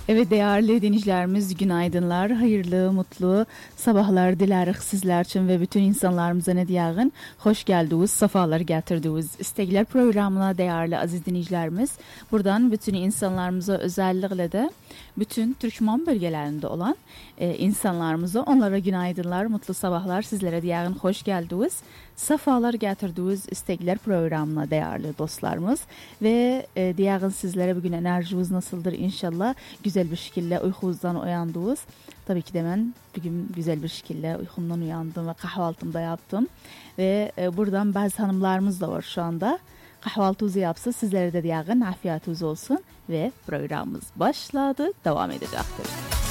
Evet değerli dinleyicilerimiz günaydınlar, hayırlı, mutlu sabahlar dilerik sizler için ve bütün insanlarımıza ne diyelim. Hoş geldiniz, safalar getirdiniz. İstekler programına değerli aziz dinleyicilerimiz. Buradan bütün insanlarımıza özellikle de bütün Türkmen bölgelerinde olan insanlarımıza onlara günaydınlar, mutlu sabahlar sizlere diyelim. Hoş geldiniz. Safalar getirdiniz istekler programına değerli dostlarımız ve diyelim sizlere bugün enerjiniz nasıldır inşallah güzel bir şekilde uykunuzdan uyandınız. Tabii ki de ben bugün güzel bir şekilde uykumdan uyandım ve kahvaltımda yaptım ve buradan bazı hanımlarımız da var şu anda. Kahvaltınızı yapsa sizlere de diyelim afiyetiniz olsun ve programımız başladı, devam edecektir.